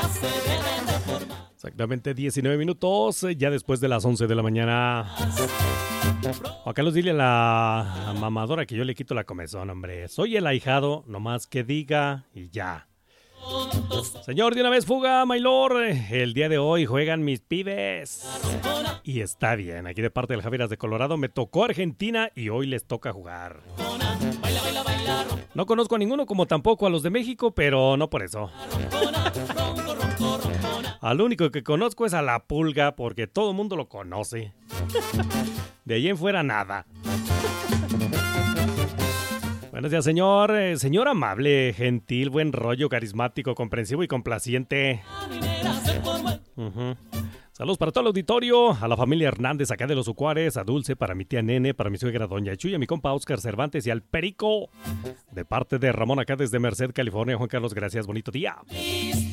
Exactamente 19 minutos, ya después de las 11 de la mañana. Juan Carlos, dile a la mamadora que yo le quito la comezón, hombre. Soy el ahijado, nomás que diga y ya. Señor, de una vez fuga, my lord. El día de hoy juegan mis pibes. Y está bien, aquí de parte del Javieras de Colorado me tocó Argentina y hoy les toca jugar. No conozco a ninguno como tampoco a los de México, pero no por eso. Al único que conozco es a la Pulga, porque todo el mundo lo conoce. De ahí en fuera nada. Buenos días, señor. Señor amable, gentil, buen rollo, carismático, comprensivo y complaciente. Saludos para todo el auditorio, a la familia Hernández acá de los Ucuares, a Dulce, para mi tía Nene, para mi suegra Doña Chuy, a mi compa Oscar Cervantes y al Perico. De parte de Ramón acá desde Merced, California. Juan Carlos, gracias, bonito día.